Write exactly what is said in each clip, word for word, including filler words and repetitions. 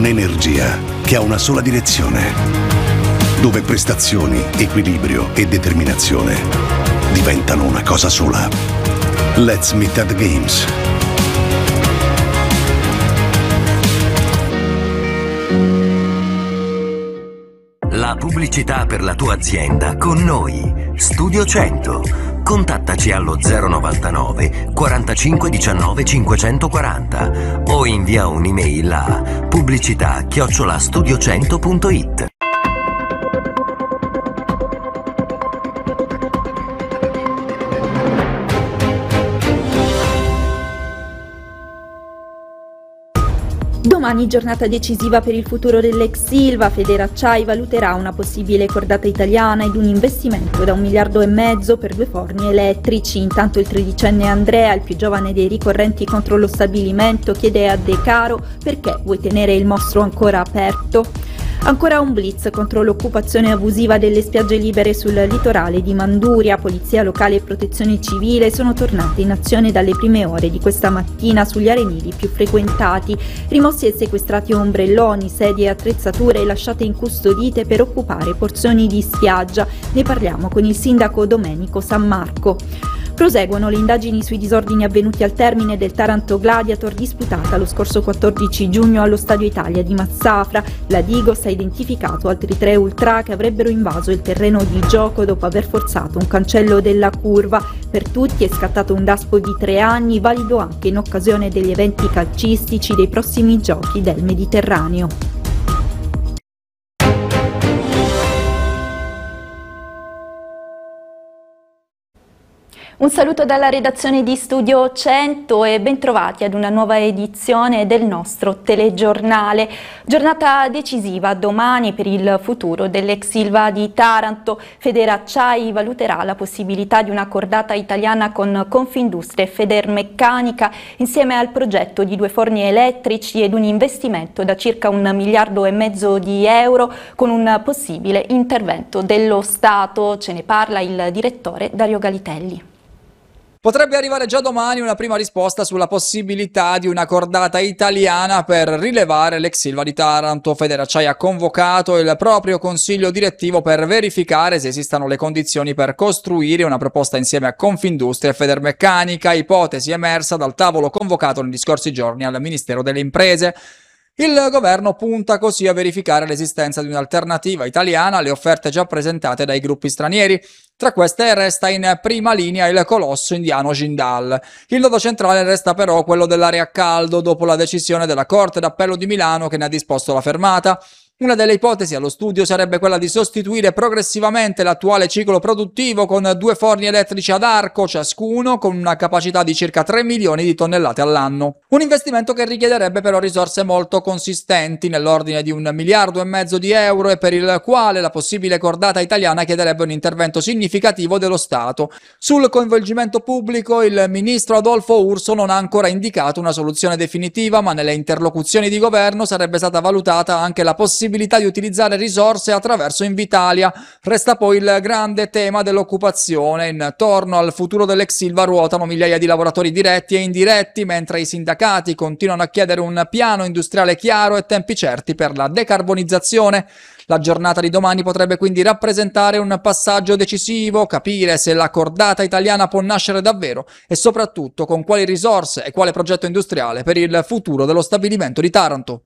un'energia che ha una sola direzione, dove prestazioni, equilibrio e determinazione diventano una cosa sola. Let's Meet at the Games. La pubblicità per la tua azienda con noi. Studio cento. Contattaci allo zero novantanove quarantacinque diciannove cinquecentoquaranta o invia un'email a pubblicità chiocciola studiocento punto it. Domani giornata decisiva per il futuro dell'ex Ilva. Federacciai valuterà una possibile cordata italiana ed un investimento da un miliardo e mezzo per due forni elettrici. Intanto il tredicenne Andrea, il più giovane dei ricorrenti contro lo stabilimento, chiede a De Caro: perché vuoi tenere il mostro ancora aperto? Ancora un blitz contro l'occupazione abusiva delle spiagge libere sul litorale di Manduria. Polizia locale e protezione civile sono tornate in azione dalle prime ore di questa mattina sugli arenili più frequentati. Rimossi e sequestrati ombrelloni, sedie e attrezzature lasciate incustodite per occupare porzioni di spiaggia. Ne parliamo con il sindaco Domenico San Marco. Proseguono le indagini sui disordini avvenuti al termine del Taranto Gladiator disputata lo scorso quattordici giugno allo Stadio Italia di Mazzafra. La Digos ha identificato altri tre ultra che avrebbero invaso il terreno di gioco dopo aver forzato un cancello della curva. Per tutti è scattato un daspo di tre anni, valido anche in occasione degli eventi calcistici dei prossimi giochi del Mediterraneo. Un saluto dalla redazione di Studio cento e bentrovati ad una nuova edizione del nostro telegiornale. Giornata decisiva domani per il futuro dell'ex Ilva di Taranto. Federacciai valuterà la possibilità di una cordata italiana con Confindustria e Federmeccanica insieme al progetto di due forni elettrici ed un investimento da circa un miliardo e mezzo di euro con un possibile intervento dello Stato. Ce ne parla il direttore Dario Galitelli. Potrebbe arrivare già domani una prima risposta sulla possibilità di una cordata italiana per rilevare l'ex Ilva di Taranto. Federacciai ha convocato il proprio consiglio direttivo per verificare se esistano le condizioni per costruire una proposta insieme a Confindustria e Federmeccanica, ipotesi emersa dal tavolo convocato negli scorsi giorni al Ministero delle Imprese. Il governo punta così a verificare l'esistenza di un'alternativa italiana alle offerte già presentate dai gruppi stranieri. Tra queste resta in prima linea il colosso indiano Jindal. Il nodo centrale resta però quello dell'area a caldo dopo la decisione della Corte d'Appello di Milano che ne ha disposto la fermata. Una delle ipotesi allo studio sarebbe quella di sostituire progressivamente l'attuale ciclo produttivo con due forni elettrici ad arco ciascuno con una capacità di circa tre milioni di tonnellate all'anno. Un investimento che richiederebbe però risorse molto consistenti nell'ordine di un miliardo e mezzo di euro e per il quale la possibile cordata italiana chiederebbe un intervento significativo dello Stato. Sul coinvolgimento pubblico il ministro Adolfo Urso non ha ancora indicato una soluzione definitiva, ma nelle interlocuzioni di governo sarebbe stata valutata anche la possibilità di utilizzare risorse attraverso Invitalia. Resta poi il grande tema dell'occupazione. Intorno al futuro dell'ex Ilva ruotano migliaia di lavoratori diretti e indiretti, mentre i sindacati continuano a chiedere un piano industriale chiaro e tempi certi per la decarbonizzazione. La giornata di domani potrebbe quindi rappresentare un passaggio decisivo, capire se la cordata italiana può nascere davvero e soprattutto con quali risorse e quale progetto industriale per il futuro dello stabilimento di Taranto.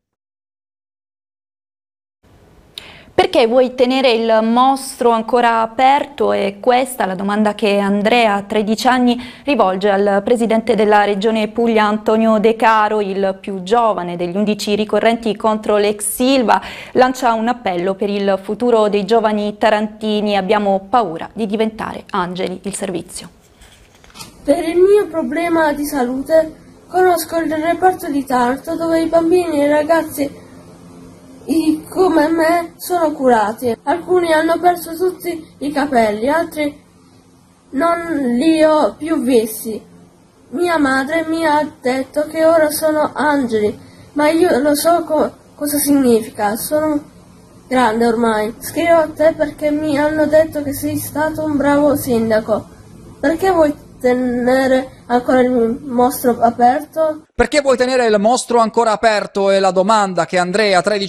Perché vuoi tenere il mostro ancora aperto? È questa la domanda che Andrea, tredici anni, rivolge al presidente della regione Puglia Antonio De Caro, il più giovane degli undici ricorrenti contro l'ex Ilva. Lancia un appello per il futuro dei giovani tarantini: abbiamo paura di diventare angeli il servizio. Per il mio problema di salute conosco il reparto di Taranto dove i bambini e i ragazzi I, come me sono curati. Alcuni hanno perso tutti i capelli, altri non li ho più visti. Mia madre mi ha detto che ora sono angeli, ma io lo so co- cosa significa. Sono grande ormai. Scrivo a te perché mi hanno detto che sei stato un bravo sindaco. Perché vuoi tenere ancora il mostro aperto? Perché vuoi tenere il mostro ancora aperto? È la domanda che Andrea, tredici